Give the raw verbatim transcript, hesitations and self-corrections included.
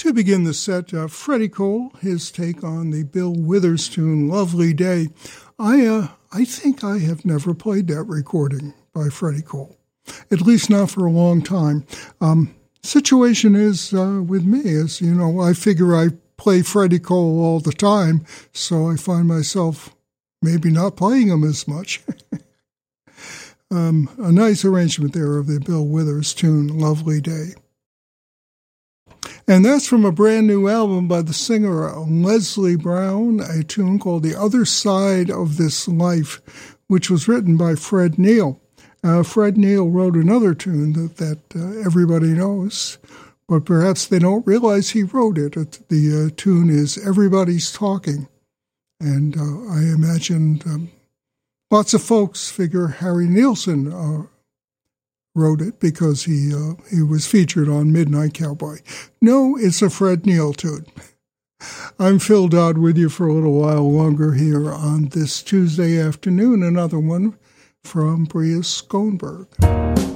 To begin the set, uh, Freddie Cole, his take on the Bill Withers tune, Lovely Day. I uh, I think I have never played that recording by Freddie Cole, at least not for a long time. Um, situation is uh, with me is, you know, I figure I play Freddie Cole all the time, so I find myself maybe not playing him as much. um, a nice arrangement there of the Bill Withers tune, Lovely Day. And that's from a brand new album by the singer Leslie Brown, a tune called The Other Side of This Life, which was written by Fred Neil. Uh, Fred Neil wrote another tune that, that uh, everybody knows, but perhaps they don't realize he wrote it. it the uh, tune is Everybody's Talking. And uh, I imagine um, lots of folks figure Harry Nilsson uh, wrote it because he uh, he was featured on Midnight Cowboy. No, it's a Fred Neil tune. I'm Phil Dodd with you for a little while longer here on this Tuesday afternoon. Another one from Bria Schoenberg.